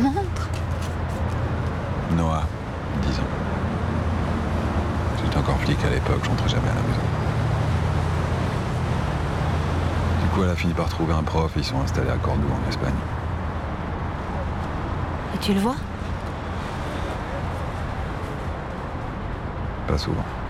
Montre. Noah, 10 ans. J'étais encore flic à l'époque, j'entrais jamais à la maison. Du coup, elle a fini par trouver un prof et ils sont installés à Cordoue, en Espagne. Et tu le vois? Pas souvent.